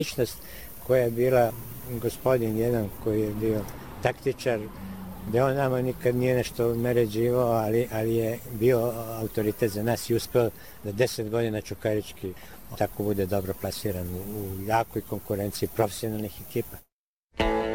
ličnost koja je bila gospodin jedan koji je bio taktičar, gdje on nama nikad nije nešto naređivao, ali je bio autoritet za nas i uspeo da 10 godina Čukarički tako bude dobro plasiran u jakoj konkurenciji profesionalnih ekipa.